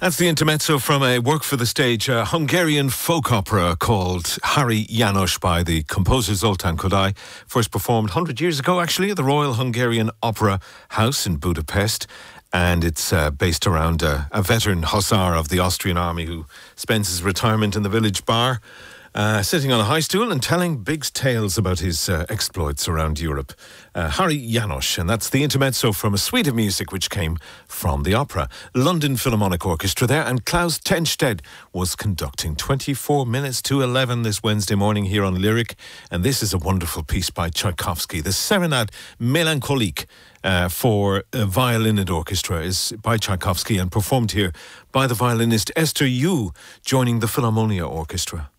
That's the intermezzo from a work for the stage, a Hungarian folk opera called Hari János by the composer Zoltán Kodály. First performed 100 years ago, actually, at the Royal Hungarian Opera House in Budapest. And it's based around a veteran hussar of the Austrian army who spends his retirement in the village bar, sitting on a high stool and telling big tales about his exploits around Europe. Hari János, and that's the intermezzo from a suite of music which came from the opera. London Philharmonic Orchestra there, and Klaus Tennstedt was conducting. 24 minutes to 11 this Wednesday morning here on Lyric, and this is a wonderful piece by Tchaikovsky. The Serenade Mélancolique for violin and orchestra is by Tchaikovsky and performed here by the violinist Esther Yu, joining the Philharmonia Orchestra.